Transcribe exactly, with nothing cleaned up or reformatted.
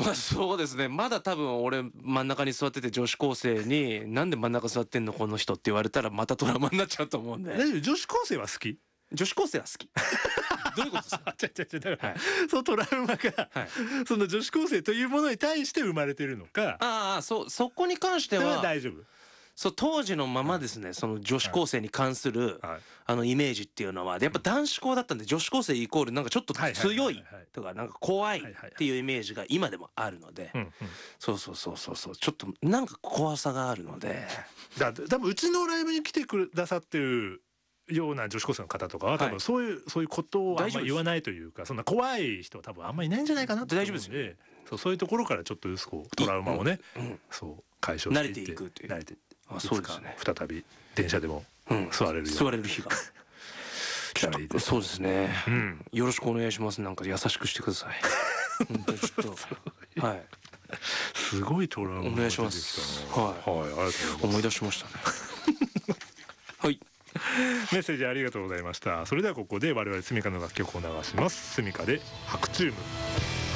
まあそうですね。まだ多分俺真ん中に座ってて女子高生になんで真ん中座ってんのこの人って言われたらまたトラウマになっちゃうと思うんで。 大丈夫？女子高生は好き？ 女子高生は好き。どういうことですか？ ちゃちゃちゃだから、 はい、 そのトラウマが、 はい、 その女子高生というものに対して生まれてるのか。 ああ、そう、そこに関しては大丈夫。 そう、当時のままですね、その女子高生に関する、 はい、 あのイメージっていうのはやっぱ男子校だったんで、女子高生イコールなんかちょっと強いとかなんか怖いっていうイメージが今でもあるので、そうそうそうそうそう、ちょっとなんか怖さがあるので、 だ多分うちのライブに来てくださってるような女子高生の方とかは多分そういう、はい、そういうことをあんまり言わないというか、そんな怖い人は多分あんまりいないんじゃないかなって思うんで、大丈夫ですよ。そう、そういうところからちょっとずつこうトラウマをね、うんうん、そう解消していって慣れていくという、慣れていって、あ、そうですね、再び電車でも座れるよう、うん、座れる日がちょっとそうですね、うん、よろしくお願いします。なんか優しくしてください。ちょっとはい、 すごいトラウマが出てきたな。 お願いします。はい、はい、ありがとうございます。思い出しましたね。はい。 メッセージありがとうございました。それではここで我々スミカの楽曲を流します。スミカで白チューム。